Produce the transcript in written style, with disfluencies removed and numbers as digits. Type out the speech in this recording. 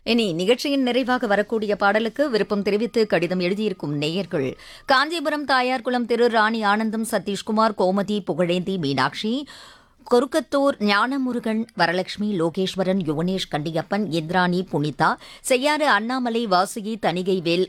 இனி நிகழ்ச்சியின் நிறைவாக வரக்கூடிய பாடலுக்கு விருப்பம் தெரிவித்து கடிதம் எழுதியிருக்கும் நேயர்கள் காஞ்சிபுரம் தாயார்குளம் திரு ராணி ஆனந்தம், சதீஷ்குமார், கோமதி, புகழேந்தி, மீனாட்சி, கொருக்கத்தூர் ஞானமுருகன், வரலட்சுமி, லோகேஸ்வரன், யுவனேஷ், கண்டியப்பன், இந்திராணி, புனிதா, செய்யாறு, அண்ணாமலை, வாசுகி, தணிகைவேல்,